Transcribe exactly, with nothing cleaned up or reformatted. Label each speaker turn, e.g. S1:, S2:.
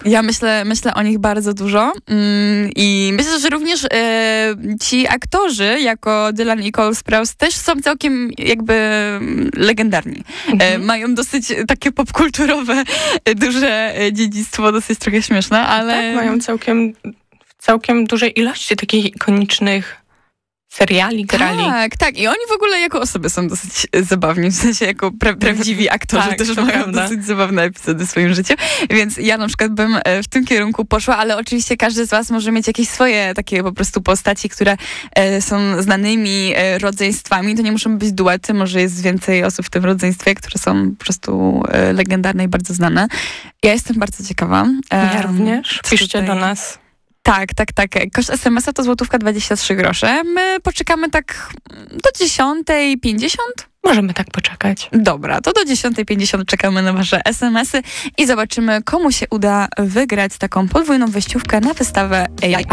S1: Ja myślę, myślę o nich bardzo dużo mm, i myślę, że również e, ci aktorzy, jako Dylan i Cole Sprouse, też są całkiem jakby legendarni. Mhm. E, mają dosyć takie popkulturowe, duże dziedzictwo, dosyć trochę śmieszne, ale...
S2: Tak, mają całkiem, całkiem dużej ilości takich ikonicznych seriali, grali.
S1: Tak, tak. I oni w ogóle jako osoby są dosyć zabawni, w sensie jako pra- prawdziwi aktorzy
S2: tak,
S1: też mają
S2: prawda.
S1: dosyć zabawne epizody w swoim życiu. Więc ja na przykład bym w tym kierunku poszła, ale oczywiście każdy z was może mieć jakieś swoje takie po prostu postaci, które e, są znanymi e, rodzeństwami. To nie muszą być duety, może jest więcej osób w tym rodzeństwie, które są po prostu e, legendarne i bardzo znane. Ja jestem bardzo ciekawa. E,
S2: ja również. Piszcie do nas.
S1: Tak, tak, tak. Koszt es em es a to złotówka dwadzieścia trzy grosze. My poczekamy tak do dziesiątej pięćdziesiąt.
S2: Możemy tak poczekać.
S1: Dobra, to do dziesiątej pięćdziesiąt czekamy na wasze es em esy i zobaczymy, komu się uda wygrać taką podwójną wejściówkę na wystawę A I.